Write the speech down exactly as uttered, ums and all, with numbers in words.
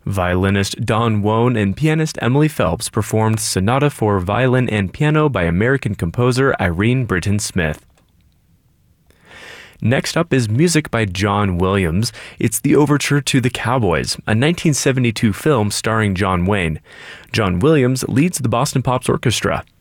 Violinist Don Wone and pianist Emily Phelps performed Sonata for Violin and Piano by American composer Irene Britton Smith. Next up is music by John Williams. It's the overture to The Cowboys, a nineteen seventy-two film starring John Wayne. John Williams leads the Boston Pops Orchestra.